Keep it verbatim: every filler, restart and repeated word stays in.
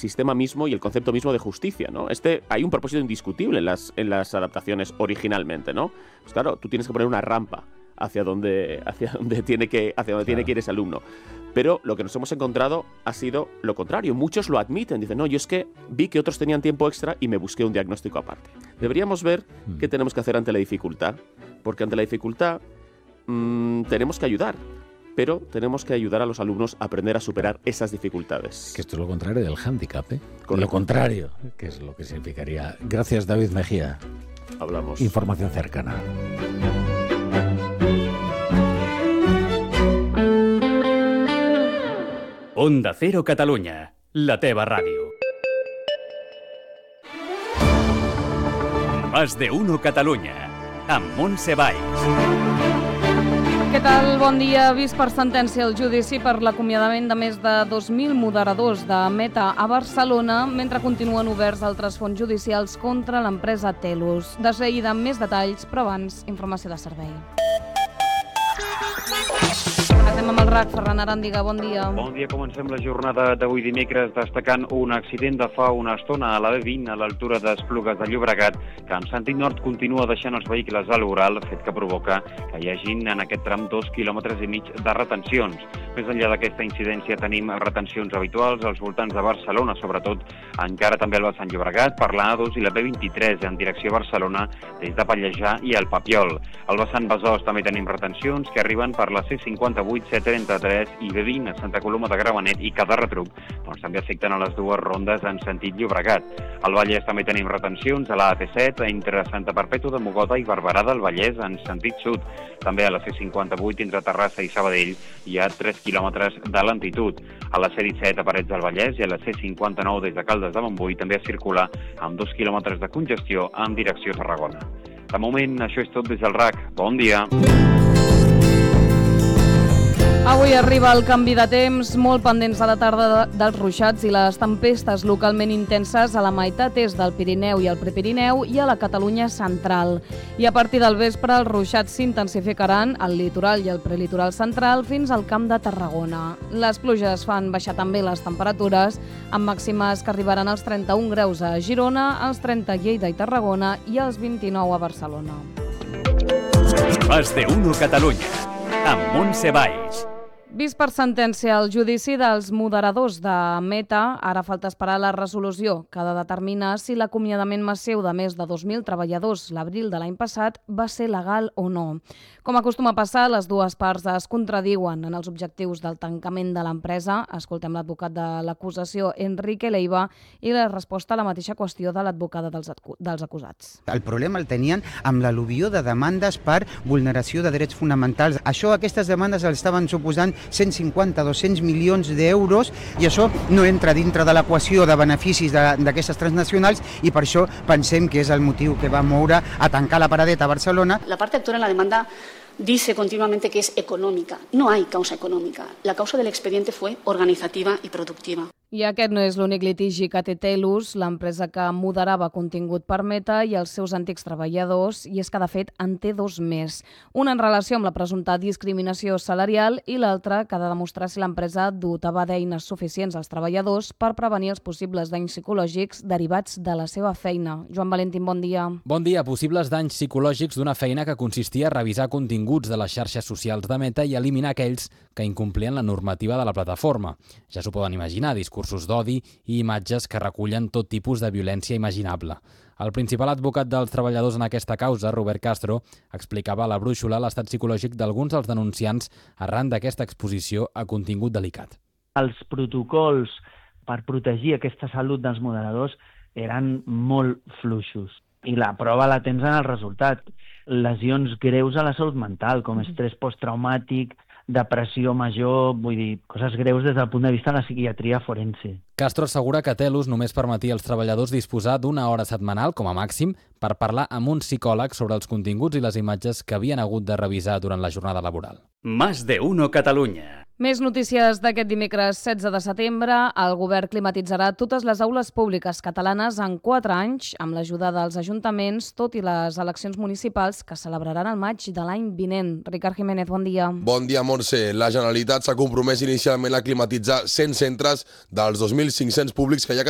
sistema mismo y el concepto mismo de justicia, ¿no? Este, hay un propósito indiscutible en las, en las adaptaciones originalmente, ¿no? Pues claro, tú tienes que poner una rampa hacia donde, hacia donde tiene que, hacia donde claro. tiene que ir ese alumno. Pero lo que nos hemos encontrado ha sido lo contrario. Muchos lo admiten. Dicen, no, yo es que vi que otros tenían tiempo extra y me busqué un diagnóstico aparte. Deberíamos ver mm. qué tenemos que hacer ante la dificultad. Porque ante la dificultad mmm, tenemos que ayudar. Pero tenemos que ayudar a los alumnos a aprender a superar esas dificultades. Que esto es lo contrario del hándicap, ¿eh? Con lo contrario, que es lo que significaría. Gracias, David Mejía. Hablamos. Información cercana. Onda Cero Catalunya, la teva ràdio. Más de uno Catalunya, amb Montse Valls. Què tal? Bon dia. Vist per sentència el judici per l'acomiadament de més de dos mil moderadors de Meta a Barcelona, mentre continuen oberts altres fons judicials contra l'empresa Telus. De seguida amb més detalls, però abans, informació de servei. Anem amb el R A C. Ferran Aràndiga, bon dia. Bon dia. Comencem la jornada d'avui dimecres destacant un accident de fa una estona a la B vint a l'altura d'Esplugues de Llobregat, que en sentit nord continua deixant els vehicles a l'oral, fet que provoca que hi hagin en aquest tram dos quilòmetres i mig de retencions. Més enllà d'aquesta incidència tenim retencions habituals als voltants de Barcelona, sobretot encara també al vessant Llobregat, per la A dos i la B vint-i-tres en direcció a Barcelona des de Pallejà i el Papiol. Al vessant Besòs també tenim retencions que arriben per la C cinquanta-vuit, C trenta-tres i B vint a Santa Coloma de Gramenet i cada retruc doncs, també afecten a les dues rondes en sentit Llobregat. Al Vallès també tenim retencions a la A T set entre Santa Perpètua de Mogoda i Barberà del Vallès en sentit sud. També a la C cinquanta-vuit entre Terrassa i Sabadell hi ha tres quilòmetres de lentitud. A la C disset a Parets del Vallès i a la C cinquanta-nou des de Caldes de Montbui també es circula amb dos quilòmetres de congestió en direcció a Tarragona. De moment, això és tot des del R A C. Bon dia! Avui arriba el canvi de temps, molt pendents a la tarda dels ruixats i les tempestes localment intenses a la meitat est del Pirineu i el Prepirineu i a la Catalunya central. I a partir del vespre els ruixats s'intensificaran al litoral i al prelitoral central fins al Camp de Tarragona. Les pluges fan baixar també les temperatures, amb màximes que arribaran als trenta-un graus a Girona, als trenta a Lleida i Tarragona i als vint-i-nou a Barcelona. Más de uno Catalunya, amb Montse Valls. Vist per sentència el judici dels moderadors de Meta, ara falta esperar la resolució que ha de determinar si l'acomiadament massiu de més de dos mil treballadors l'abril de l'any passat va ser legal o no. Com acostuma a passar, les dues parts es contradiuen en els objectius del tancament de l'empresa. Escoltem l'advocat de l'acusació, Enrique Leiva, i la resposta a la mateixa qüestió de l'advocada dels, dels acusats. El problema el tenien amb l'al·luvió de demandes per vulneració de drets fonamentals. Això, aquestes demandes els estaven suposant cent cinquanta a dos-cents milions d'euros i això no entra dintre de l'equació de beneficis d'aquestes transnacionals i per això pensem que és el motiu que va moure a tancar la paradeta a Barcelona. La parte actora en la demanda dice continuamente que es económica. No hay causa económica. La causa del expediente fue organizativa y productiva. I aquest no és l'únic litigi que té Telus, l'empresa que moderava contingut per Meta i els seus antics treballadors, i és que de fet en té dos més. Una en relació amb la presumpta discriminació salarial i l'altra que ha de demostrar si l'empresa dotava d'eines suficients als treballadors per prevenir els possibles danys psicològics derivats de la seva feina. Joan Valentín, bon dia. Bon dia. Possibles danys psicològics d'una feina que consistia a revisar continguts de les xarxes socials de Meta i eliminar aquells que incomplien la normativa de la plataforma. Ja s'ho poden imaginar, discursos d'odi i imatges que recullen tot tipus de violència imaginable. El principal advocat dels treballadors en aquesta causa, Robert Castro, explicava a la brúixola l'estat psicològic d'alguns dels denunciants arran d'aquesta exposició a contingut delicat. Els protocols per protegir aquesta salut dels moderadors eren molt fluixos. I la prova la tens en el resultat. Lesions greus a la salut mental, com estrès posttraumàtic, depressió major, vull dir, coses greus des del punt de vista de la psiquiatria forense. Castro assegura que Telus només permetia als treballadors disposar d'una hora setmanal, com a màxim, per parlar amb un psicòleg sobre els continguts i les imatges que havien hagut de revisar durant la jornada laboral. Más de uno Catalunya. Més notícies d'aquest dimecres setze de setembre. El govern climatitzarà totes les aules públiques catalanes en quatre anys amb l'ajuda dels ajuntaments, tot i les eleccions municipals que celebraran el maig de l'any vinent. Ricard Jiménez, bon dia. Bon dia, Montse. La Generalitat s'ha compromès inicialment a climatitzar cent centres dels dos mil cinc-cents públics que hi ha